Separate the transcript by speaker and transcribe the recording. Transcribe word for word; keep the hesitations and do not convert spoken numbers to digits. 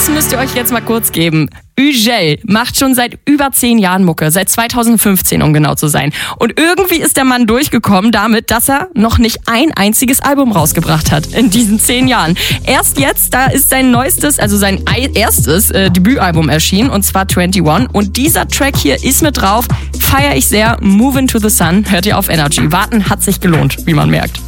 Speaker 1: Das müsst ihr euch jetzt mal kurz geben. Ügel macht schon seit über zehn Jahren Mucke, seit zweitausendfünfzehn, um genau zu sein. Und irgendwie ist der Mann durchgekommen damit, dass er noch nicht ein einziges Album rausgebracht hat in diesen zehn Jahren. Erst jetzt, da ist sein neuestes, also sein erstes äh, Debütalbum erschienen, und zwar einundzwanzig. Und dieser Track hier ist mit drauf, feiere ich sehr. Move into the Sun, hört ihr auf Energy. Warten hat sich gelohnt, wie man merkt.